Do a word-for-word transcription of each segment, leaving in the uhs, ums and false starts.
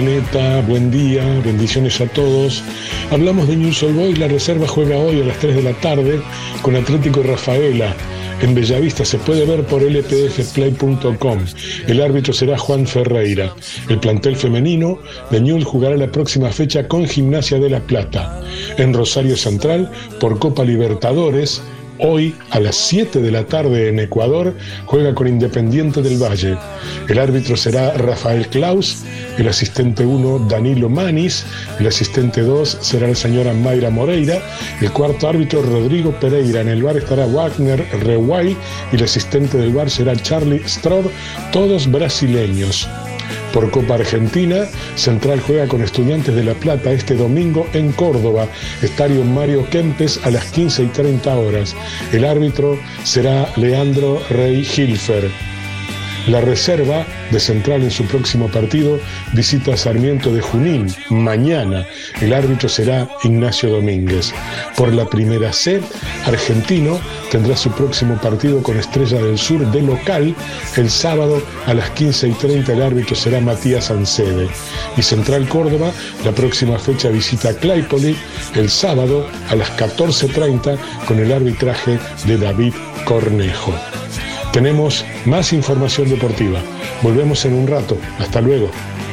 Planeta, buen día, bendiciones a todos. Hablamos de Newell's Old Boys. La reserva juega hoy a las tres de la tarde con Atlético Rafaela en Bellavista. Se puede ver por l p f play punto com. El árbitro será Juan Ferreira. El plantel femenino de Newell's jugará la próxima fecha con Gimnasia de La Plata. En Rosario Central, por Copa Libertadores, hoy a las siete de la tarde en Ecuador, juega con Independiente del Valle. El árbitro será Rafael Claus, el asistente uno Danilo Manis, el asistente dos será la señora Mayra Moreira, el cuarto árbitro Rodrigo Pereira. En el bar estará Wagner Reguay y el asistente del bar será Charlie Strod, todos brasileños. Por Copa Argentina, Central juega con Estudiantes de La Plata este domingo en Córdoba, Estadio Mario Kempes a las quince y treinta horas. El árbitro será Leandro Rey Hilfer. La reserva de Central en su próximo partido visita a Sarmiento de Junín mañana. El árbitro será Ignacio Domínguez. Por la Primera C, Argentino tendrá su próximo partido con Estrella del Sur de local el sábado a las quince y treinta. El árbitro será Matías Ancede. Y Central Córdoba, la próxima fecha visita a Claypole el sábado a las catorce treinta con el arbitraje de David Cornejo. Tenemos más información deportiva. Volvemos en un rato. Hasta luego.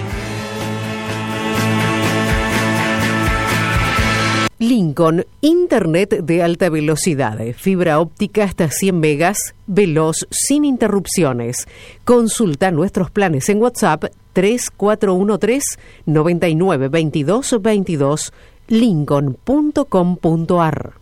Lincoln, Internet de alta velocidad, fibra óptica hasta cien megas, veloz, sin interrupciones. Consulta nuestros planes en WhatsApp tres cuatro uno tres, nueve nueve dos dos dos, lincoln punto com punto a r.